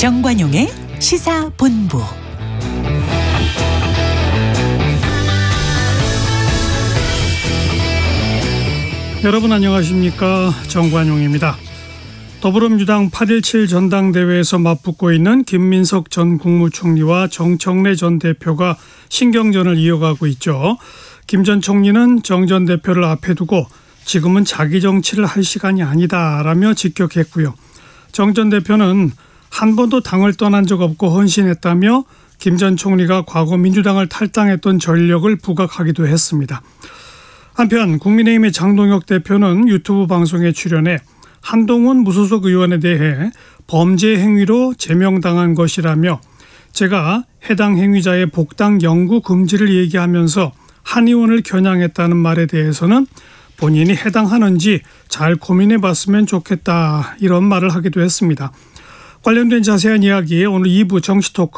정관용의 시사본부. 여러분 안녕하십니까? 정관용입니다. 더불어민주당 8.17 전당대회에서 맞붙고 있는 김민석 전 국무총리와 정청래 전 대표가 신경전을 이어가고 있죠. 김 전 총리는 정 전 대표를 앞에 두고 지금은 자기 정치를 할 시간이 아니다라며 직격했고요. 정 전 대표는 한 번도 당을 떠난 적 없고 헌신했다며 김 전 총리가 과거 민주당을 탈당했던 전력을 부각하기도 했습니다. 한편 국민의힘의 장동혁 대표는 유튜브 방송에 출연해 한동훈 무소속 의원에 대해 범죄 행위로 제명당한 것이라며 제가 해당 행위자의 복당 영구 금지를 얘기하면서 한 의원을 겨냥했다는 말에 대해서는 본인이 해당하는지 잘 고민해 봤으면 좋겠다, 이런 말을 하기도 했습니다. 관련된 자세한 이야기 오늘 2부 정치토크